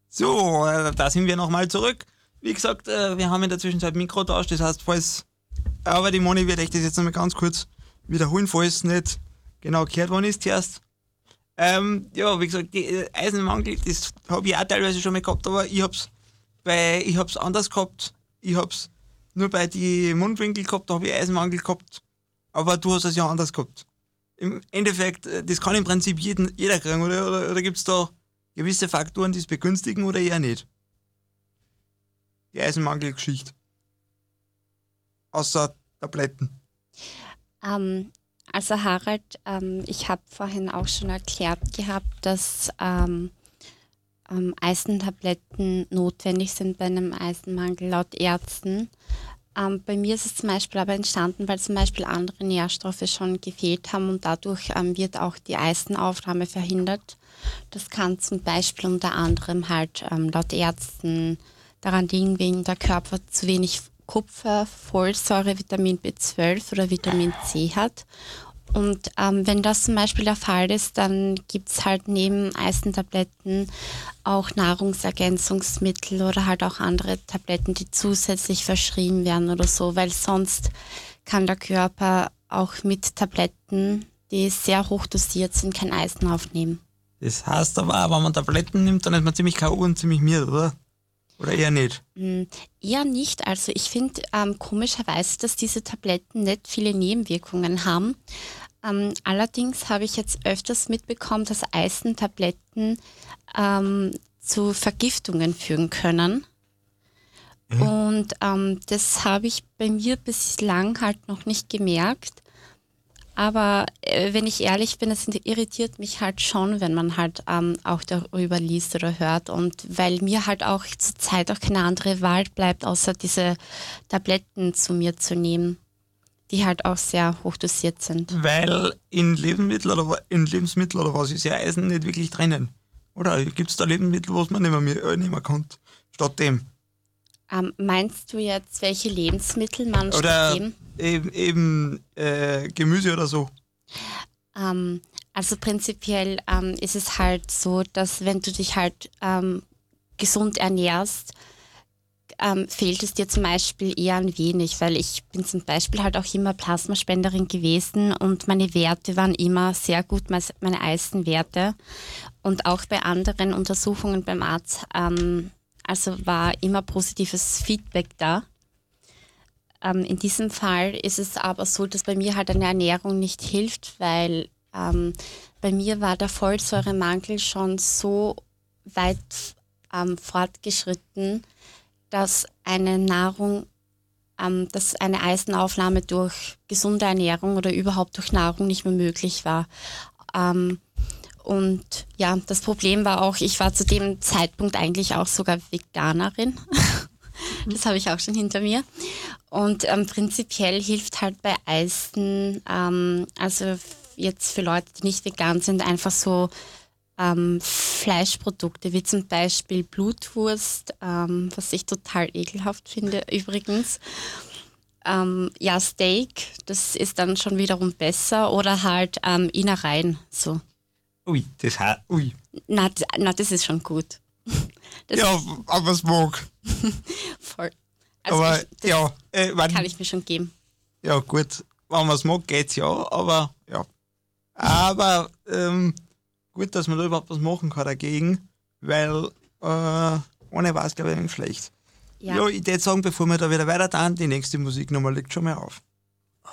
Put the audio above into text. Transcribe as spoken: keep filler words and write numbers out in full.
So, äh, da sind wir nochmal zurück. Wie gesagt, äh, wir haben in der Zwischenzeit Mikrotausch, das heißt, falls, aber die Moni wird euch das jetzt nochmal ganz kurz wiederholen, falls es nicht genau gehört worden ist zuerst. Ähm, ja, wie gesagt, die äh, Eisenmangel, das habe ich auch teilweise schon mal gehabt, aber ich hab's bei, ich hab's anders gehabt. Ich hab's nur bei die Mundwinkel gehabt, da habe ich Eisenmangel gehabt, aber du hast es ja anders gehabt. Im Endeffekt, äh, das kann im Prinzip jeden, jeder kriegen, oder, oder, oder gibt es da gewisse Faktoren, die es begünstigen oder eher nicht? Die Eisenmangelgeschichte. Außer Tabletten. Ähm, also Harald, ähm, ich habe vorhin auch schon erklärt gehabt, dass ähm, ähm, Eisentabletten notwendig sind bei einem Eisenmangel laut Ärzten. Ähm, bei mir ist es zum Beispiel aber entstanden, weil zum Beispiel andere Nährstoffe schon gefehlt haben und dadurch ähm, wird auch die Eisenaufnahme verhindert. Das kann zum Beispiel unter anderem halt ähm, laut Ärzten daran liegen, wegen der Körper zu wenig Kupfer, Folsäure, Vitamin B zwölf oder Vitamin C hat. Und ähm, wenn das zum Beispiel der Fall ist, dann gibt es halt neben Eisentabletten auch Nahrungsergänzungsmittel oder halt auch andere Tabletten, die zusätzlich verschrieben werden oder so, weil sonst kann der Körper auch mit Tabletten, die sehr hoch dosiert sind, kein Eisen aufnehmen. Das heißt aber auch, wenn man Tabletten nimmt, dann ist man ziemlich K O und ziemlich miert, oder? Oder eher nicht? Mm, eher nicht. Also ich finde ähm, komischerweise, dass diese Tabletten nicht viele Nebenwirkungen haben. Ähm, allerdings habe ich jetzt öfters mitbekommen, dass Eisentabletten ähm, zu Vergiftungen führen können. Mhm. Und ähm, das habe ich bei mir bislang halt noch nicht gemerkt. Aber äh, wenn ich ehrlich bin, es irritiert mich halt schon, wenn man halt ähm, auch darüber liest oder hört. Und weil mir halt auch zurzeit auch keine andere Wahl bleibt, außer diese Tabletten zu mir zu nehmen, die halt auch sehr hochdosiert sind. Weil in Lebensmitteln oder, in Lebensmitteln oder was ist ja Eisen nicht wirklich drinnen. Oder gibt es da Lebensmittel, was man nicht mehr, äh, nehmen kann, statt dem? Ähm, meinst du jetzt, welche Lebensmittel man oder statt dem? Eben, eben äh, Gemüse oder so. Ähm, also prinzipiell ähm, ist es halt so, dass wenn du dich halt ähm, gesund ernährst, ähm, fehlt es dir zum Beispiel eher ein wenig, weil ich bin zum Beispiel halt auch immer Plasmaspenderin gewesen und meine Werte waren immer sehr gut, meine Eisenwerte. Und auch bei anderen Untersuchungen beim Arzt, ähm, also war immer positives Feedback da. Ähm, in diesem Fall ist es aber so, dass bei mir halt eine Ernährung nicht hilft, weil ähm, bei mir war der Folsäuremangel schon so weit ähm, fortgeschritten, dass eine Nahrung, ähm, dass eine Eisenaufnahme durch gesunde Ernährung oder überhaupt durch Nahrung nicht mehr möglich war. Ähm, und ja, das Problem war auch, ich war zu dem Zeitpunkt eigentlich auch sogar Veganerin. Das habe ich auch schon hinter mir. Und ähm, prinzipiell hilft halt bei Eisen, ähm, also jetzt für Leute, die nicht vegan sind, einfach so ähm, Fleischprodukte, wie zum Beispiel Blutwurst, ähm, was ich total ekelhaft finde übrigens. Ähm, ja, Steak, das ist dann schon wiederum besser. Oder halt ähm, Innereien, so. Ui, das hat, ui. Na, d- na, das ist schon gut. Das Ja, aber es mag. voll. Also aber ich, das ja, äh, wenn, kann ich mir schon geben. ja gut, wenn man es mag, geht's ja, aber ja. Aber ähm, gut, dass man da überhaupt was machen kann dagegen, weil äh, ohne war es, glaube ich, ein wenig schlecht. Ja. Ja, ich würde sagen, bevor wir da wieder weiter tun, die nächste Musik nochmal liegt schon mal auf.